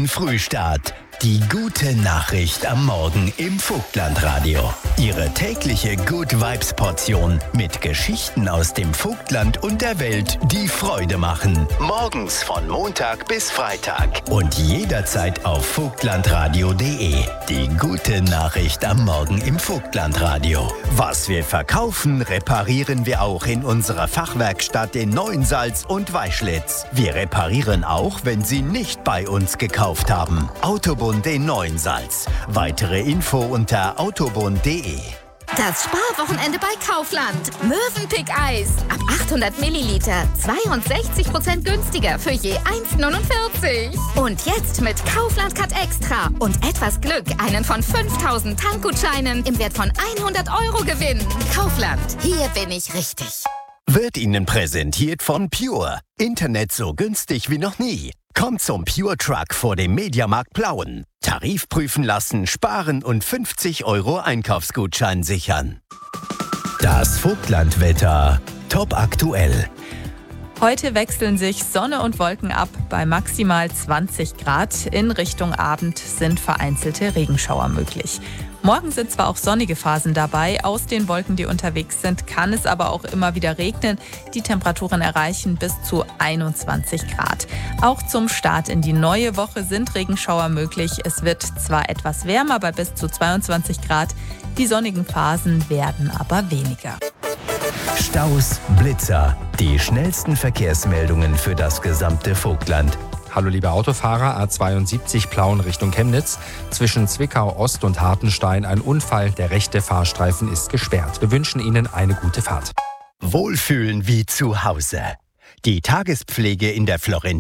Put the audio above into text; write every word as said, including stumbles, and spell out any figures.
guten Frühstart. Die gute Nachricht am Morgen im Vogtlandradio. Ihre tägliche Good Vibes Portion mit Geschichten aus dem Vogtland und der Welt, die Freude machen. Morgens von Montag bis Freitag und jederzeit auf vogtlandradio punkt de. Die gute Nachricht am Morgen im Vogtlandradio. Was wir verkaufen, reparieren wir auch in unserer Fachwerkstatt in Neuensalz und Weischlitz. Wir reparieren auch, wenn Sie nicht bei uns gekauft haben. Autobund in Neuensalz. Weitere Info unter autobund punkt de. Das Sparwochenende bei Kaufland. Mövenpick-Eis. Ab achthundert Milliliter. zweiundsechzig Prozent günstiger für je eins neunundvierzig. Und jetzt mit Kaufland Cut Extra. Und etwas Glück einen von fünftausend Tankgutscheinen im Wert von hundert Euro gewinnen. Kaufland. Hier bin ich richtig. Wird Ihnen präsentiert von Pure. Internet so günstig wie noch nie. Kommt zum Pure Truck vor dem Mediamarkt Plauen. Tarif prüfen lassen, sparen und fünfzig Euro Einkaufsgutschein sichern. Das Vogtlandwetter. Top aktuell. Heute wechseln sich Sonne und Wolken ab bei maximal zwanzig Grad. In Richtung Abend sind vereinzelte Regenschauer möglich. Morgen sind zwar auch sonnige Phasen dabei. Aus den Wolken, die unterwegs sind, kann es aber auch immer wieder regnen. Die Temperaturen erreichen bis zu einundzwanzig Grad. Auch zum Start in die neue Woche sind Regenschauer möglich. Es wird zwar etwas wärmer bei bis zu zweiundzwanzig Grad. Die sonnigen Phasen werden aber weniger. Staus, Blitzer. Die schnellsten Verkehrsmeldungen für das gesamte Vogtland. Hallo liebe Autofahrer, A zweiundsiebzig Plauen Richtung Chemnitz. Zwischen Zwickau Ost und Hartenstein ein Unfall, der rechte Fahrstreifen ist gesperrt. Wir wünschen Ihnen eine gute Fahrt. Wohlfühlen wie zu Hause. Die Tagespflege in der Florentin